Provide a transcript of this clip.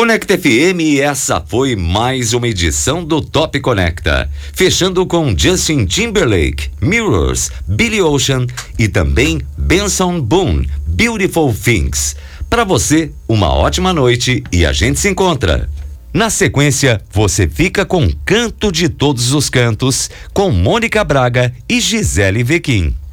Conecta FM, e essa foi mais uma edição do Top Conecta. Fechando com Justin Timberlake, Mirrors, Billy Ocean e também Benson Boone, Beautiful Things. Para você, uma ótima noite e a gente se encontra. Na sequência, você fica com Canto de Todos os Cantos, com Mônica Braga e Gisele Vequim.